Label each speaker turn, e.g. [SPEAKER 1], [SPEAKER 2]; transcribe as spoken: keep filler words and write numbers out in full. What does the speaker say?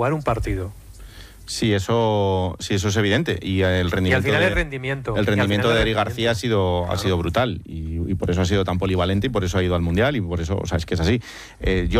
[SPEAKER 1] jugar un partido.
[SPEAKER 2] Sí, eso, sí, eso es evidente. Y el rendimiento,
[SPEAKER 1] y al final
[SPEAKER 2] de,
[SPEAKER 1] el rendimiento.
[SPEAKER 2] el rendimiento de Eric García ha sido,
[SPEAKER 1] claro.
[SPEAKER 2] ha sido brutal. Y, y por eso ha sido tan polivalente y por eso ha ido al Mundial y por eso, o sea, es que es así. Eh, yo